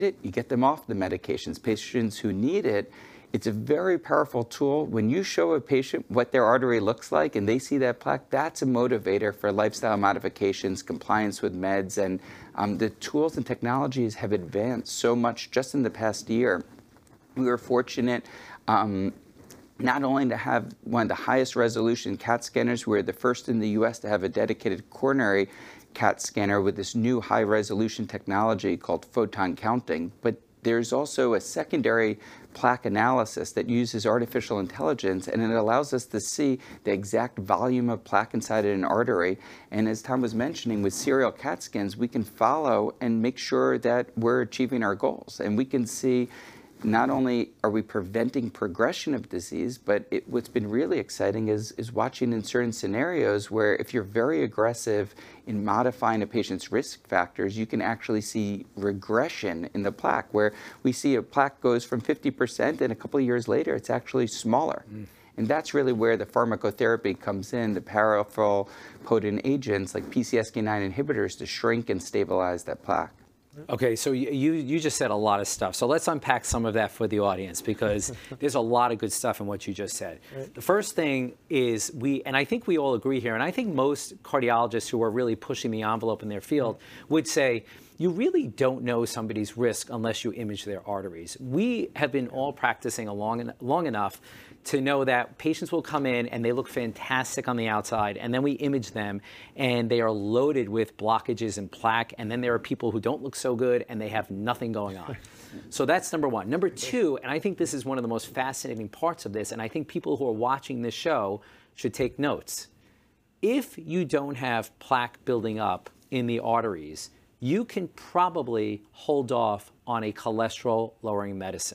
it, you get them off the medications. Patients who need it, it's a very powerful tool. When you show a patient what their artery looks like and they see that plaque, that's a motivator for lifestyle modifications, compliance with meds, and the tools and technologies have advanced so much just in the past year. We were fortunate not only to have one of the highest resolution CAT scanners, we're the first in the US to have a dedicated coronary CAT scanner with this new high resolution technology called photon counting, but there's also a secondary plaque analysis that uses artificial intelligence, and it allows us to see the exact volume of plaque inside an artery. And as Tom was mentioning, with serial CAT scans, we can follow and make sure that we're achieving our goals. And we can see not only are we preventing progression of disease, but what's been really exciting is watching in certain scenarios where if you're very aggressive in modifying a patient's risk factors, you can actually see regression in the plaque, where we see a plaque goes from 50% and a couple of years later, it's actually smaller. And that's really where the pharmacotherapy comes in, the powerful potent agents like PCSK9 inhibitors to shrink and stabilize that plaque. Okay, so you just said a lot of stuff. So let's unpack some of that for the audience, because there's a lot of good stuff in what you just said. Right. The first thing is and I think we all agree here, and I think most cardiologists who are really pushing the envelope in their field would say, you really don't know somebody's risk unless you image their arteries. We have been all practicing long enough to know that patients will come in and they look fantastic on the outside, and then we image them and they are loaded with blockages and plaque, and then there are people who don't look so good and they have nothing going on. So that's number one. Number two, and I think this is one of the most fascinating parts of this, and I think people who are watching this show should take notes. If you don't have plaque building up in the arteries, you can probably hold off on a cholesterol-lowering medicine.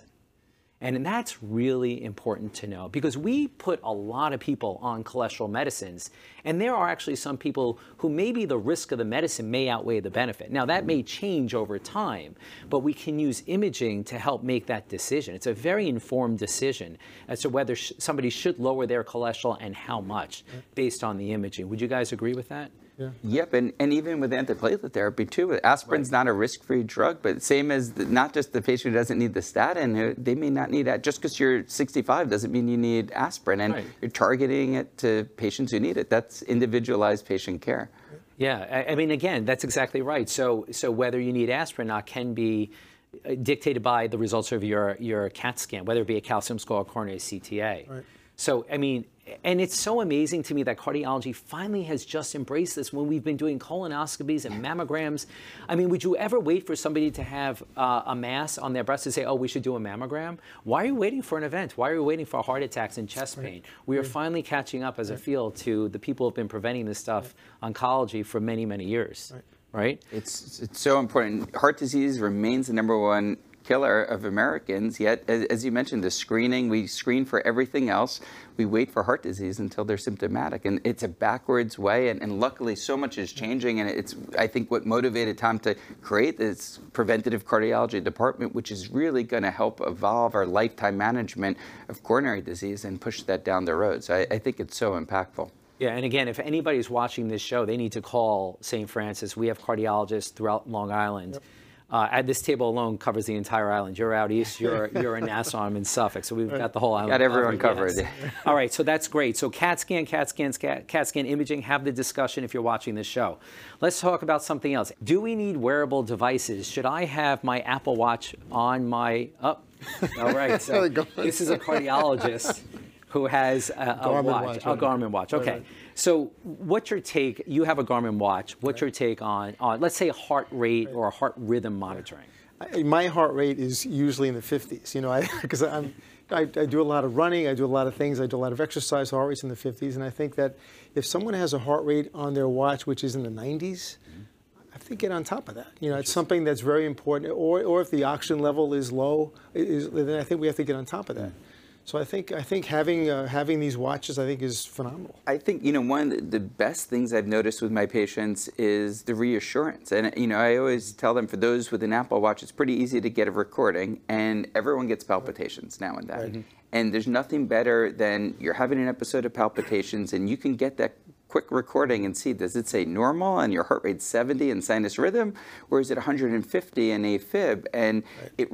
And that's really important to know, because we put a lot of people on cholesterol medicines, and there are actually some people who maybe the risk of the medicine may outweigh the benefit. Now, that may change over time, but we can use imaging to help make that decision. It's a very informed decision as to whether somebody should lower their cholesterol and how much based on the imaging. Would you guys agree with that? Yeah. Yep, and even with antiplatelet therapy too, aspirin's not a risk-free drug, but same as not just the patient who doesn't need the statin, they may not need that. Just because you're 65 doesn't mean you need aspirin, and you're targeting it to patients who need it. That's individualized patient care. Yeah, I mean, again, that's exactly right. So whether you need aspirin or not can be dictated by the results of your CAT scan, whether it be a calcium score or coronary CTA. Right. So, I mean, and it's so amazing to me that cardiology finally has just embraced this when we've been doing colonoscopies and mammograms. I mean, would you ever wait for somebody to have a mass on their breast to say, oh, we should do a mammogram? Why are you waiting for an event? Why are you waiting for heart attacks and chest pain? We are finally catching up as a field to the people who have been preventing this stuff, oncology, for many, many years, right? It's so important. Heart disease remains the #1 killer of Americans, yet, as you mentioned, the screening, we screen for everything else. We wait for heart disease until they're symptomatic, and it's a backwards way, and luckily so much is changing, and it's, I think, what motivated Tom to create this preventative cardiology department, which is really going to help evolve our lifetime management of coronary disease and push that down the road. So I think it's so impactful. Yeah, and again, if anybody's watching this show, they need to call St. Francis. We have cardiologists throughout Long Island. This table alone covers the entire island. You're out east, you're in Nassau, I'm in Suffolk, so we've got the whole island. Got everyone covered. Yes. All right, so that's great. So CAT scan imaging, have the discussion if you're watching this show. Let's talk about something else. Do we need wearable devices? Should I have my Apple Watch on my, all right, so this is a cardiologist who has a Garmin watch. Okay. Right. So what's your take? You have a Garmin watch. What's your take on, let's say, heart rate or heart rhythm monitoring? My heart rate is usually in the 50s, you know, because I do a lot of running, I do a lot of things, I do a lot of exercise, heart rate's in the 50s, and I think that if someone has a heart rate on their watch which is in the 90s, I think get on top of that. You know, it's something that's very important, or if the oxygen level is low, then I think we have to get on top of that. So I think having these watches, I think, is phenomenal. I think, you know, one of the best things I've noticed with my patients is the reassurance. And, you know, I always tell them, for those with an Apple Watch, it's pretty easy to get a recording, and everyone gets palpitations now and then. And there's nothing better than you're having an episode of palpitations, and you can get that quick recording and see, does it say normal and your heart rate's 70 and sinus rhythm, or is it 150 and AFib? And it